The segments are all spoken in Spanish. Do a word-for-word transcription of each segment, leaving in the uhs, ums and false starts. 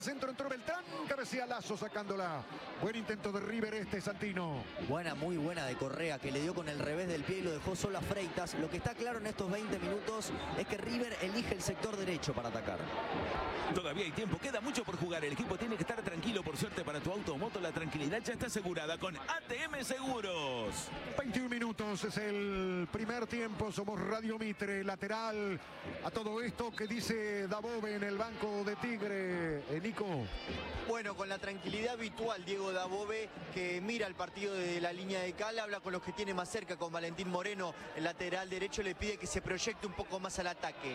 Centro entró Beltrán, cabecea Lazo sacándola. Buen intento de River este, Santino. Buena, muy buena de Correa, que le dio con el revés del pie y lo dejó solo a Freitas. Lo que está claro en estos veinte minutos es que River elige el sector derecho para atacar. Todavía hay tiempo, queda mucho por jugar. El equipo tiene que estar tranquilo. Por suerte para tu auto o moto, la tranquilidad ya está asegurada con A T M Seguros. veintiún minutos es el primer tiempo. Somos Radio Mitre, lateral a todo esto que dice Dabove en el banco de Tigre. Eh, Nico. Bueno, con la tranquilidad habitual, Diego Dabove, que mira el partido de la línea de cal, habla con los que tiene más cerca, con Valentín Moreno, el lateral derecho, le pide que se proyecte un poco más al ataque.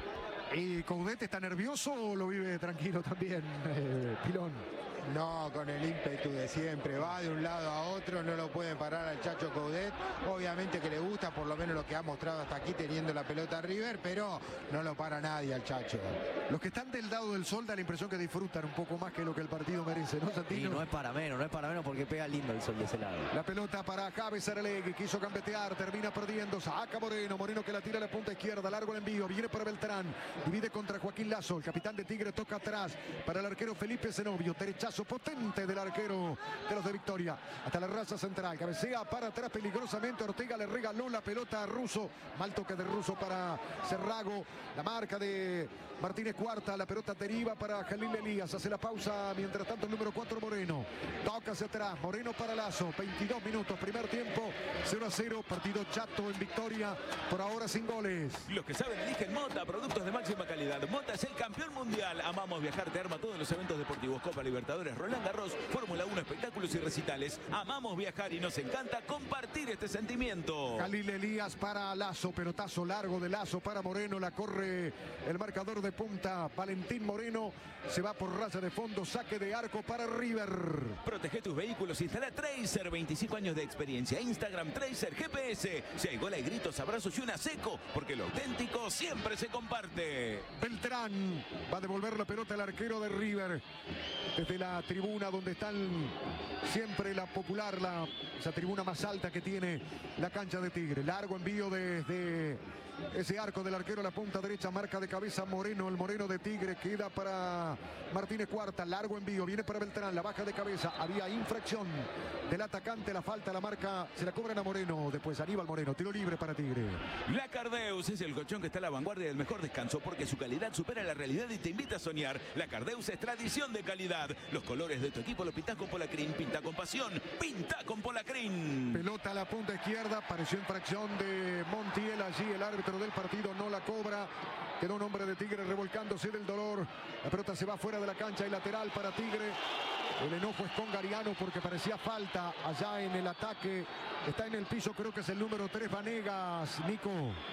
¿Y Coudet está nervioso o lo vive tranquilo también, eh, Pilón? No, con el ímpetu de siempre, va de un lado a otro, no lo pueden parar al Chacho Coudet. Obviamente que le gusta por lo menos lo que ha mostrado hasta aquí teniendo la pelota River, pero no lo para nadie al Chacho. Los que están del lado del sol da la impresión que disfrutan un poco más que lo que el partido merece, ¿no, Santino? Y no es para menos, no es para menos porque pega lindo el sol de ese lado. La pelota para Javes Aralegui, quiso gambetear, termina perdiendo, saca Moreno, Moreno que la tira a la punta izquierda, largo el envío, viene para Beltrán, divide contra Joaquín Lazo, el capitán de Tigre toca atrás para el arquero Felipe Zenobio, derechazo potente del arquero de los de Victoria, hasta la raza central, cabecea para atrás peligrosamente, Ortega le regaló la pelota a Russo, mal toque de Russo para Cerrago, la marca de Martínez Cuarta, la pelota deriva para Jalil Elías, hace la pausa, mientras tanto el número cuatro Moreno, toca hacia atrás, Moreno para Lazo, veintidós minutos, primer tiempo, cero a cero, partido chato en Victoria, por ahora sin goles. Los que saben eligen Mota, productos de máxima calidad. Mota es el campeón mundial. Amamos viajar, te arma todos los eventos deportivos, Copa Libertadores, Roland Garros, Fórmula uno, espectáculos y recitales. Amamos viajar y nos encanta compartir este sentimiento. Jalil Elías para Lazo, pelotazo largo de Lazo para Moreno, la corre el marcador de punta, Valentín Moreno, se va por raya de fondo, saque de arco para River. Protege tus vehículos, instala Tracer, veinticinco años de experiencia, Instagram Tracer G P S. Si hay gol, hay gritos, abrazos y una seco, porque lo auténtico siempre se comparte. Beltrán va a devolver la pelota al arquero de River, desde la tribuna donde están siempre la popular, la, esa tribuna más alta que tiene la cancha de Tigre. Largo envío desde ese arco del arquero a la punta derecha, marca de cabeza Moreno, el Moreno de Tigre, queda para Martínez Cuarta, largo envío, viene para Beltrán, la baja de cabeza, había infracción del atacante, la falta, la marca, se la cobran a Moreno, después Aníbal Moreno, tiro libre para Tigre. La Cardeus es el colchón que está a la vanguardia del mejor descanso porque su calidad supera la realidad y te invita a soñar. La Cardeus es tradición de calidad. Los colores de tu equipo lo pintas con Polacrin, pinta con pasión, pinta con Polacrin. Pelota a la punta izquierda, pareció infracción de Montiel, allí el árbitro del partido no la cobra, quedó un hombre de Tigre revolcándose del dolor, la pelota se va fuera de la cancha y lateral para Tigre. El enojo es con Gariano porque parecía falta allá en el ataque, está en el piso, creo que es el número tres Vanegas, Nico.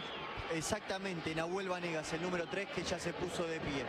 Exactamente, Nahuel Vanegas, el número tres, que ya se puso de pie.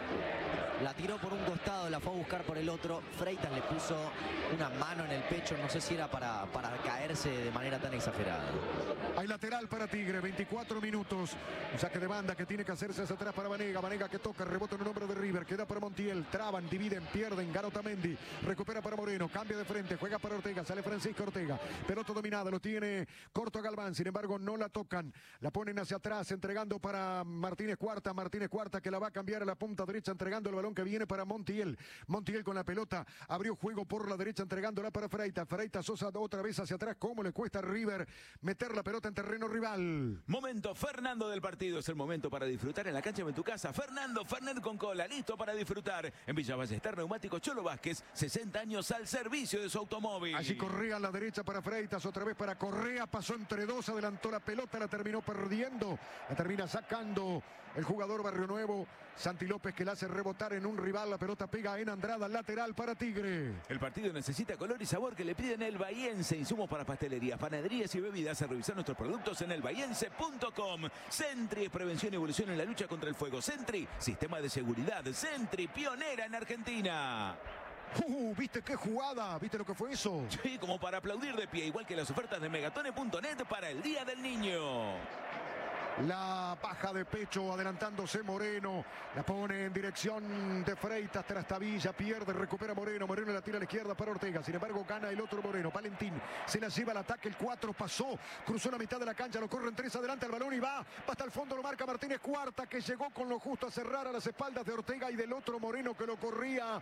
La tiró por un costado, la fue a buscar por el otro. Freitas le puso una mano en el pecho, no sé si era para, para caerse de manera tan exagerada. Hay lateral para Tigre, veinticuatro minutos. Un saque de banda que tiene que hacerse hacia atrás para Vanega. Vanega que toca, rebota en el hombro de River, queda para Montiel. Traban, dividen, pierden. Gana Otamendi, recupera para Moreno, cambia de frente, juega para Ortega, sale Francisco Ortega. Pelota dominada, lo tiene corto a Galván, sin embargo no la tocan. La ponen hacia atrás, entregando para Martínez Cuarta. Martínez Cuarta que la va a cambiar a la punta derecha, entregando el balón que viene para Montiel. Montiel con la pelota, abrió juego por la derecha, entregándola para Freitas. Freitas Sosa otra vez hacia atrás. ¿Cómo le cuesta a River meter la pelota en terreno rival? Momento Fernando del partido, es el momento para disfrutar en la cancha de tu casa. Fernando Fernet con cola, listo para disfrutar. En Villa Ballester, Neumático Cholo Vázquez, sesenta años al servicio de su automóvil. Allí Correa a la derecha para Freitas, otra vez para Correa, pasó entre dos, adelantó la pelota, la terminó perdiendo, la termina sacando el jugador Barrio Nuevo, Santi López, que la hace rebotar en un rival, la pelota pega en Andrada, lateral para Tigre. El partido necesita color y sabor que le piden el Bahiense, insumos para pastelerías, panaderías y bebidas. A revisar nuestros productos en el bahiense punto com. Sentry es prevención y evolución en la lucha contra el fuego. Sentry, sistema de seguridad. Sentry, pionera en Argentina. Uh, ¿viste qué jugada? ¿Viste lo que fue eso? Sí, como para aplaudir de pie, igual que las ofertas de megatone punto net para el Día del Niño. La baja de pecho adelantándose Moreno. La pone en dirección de Freitas. Trastavilla pierde, recupera Moreno. Moreno la tira a la izquierda para Ortega. Sin embargo, gana el otro Moreno. Valentín se la lleva al ataque. El cuatro pasó. Cruzó la mitad de la cancha. Lo corren tres adelante al balón y va. Va hasta el fondo. Lo marca Martínez Cuarta, que llegó con lo justo a cerrar a las espaldas de Ortega y del otro Moreno que lo corría.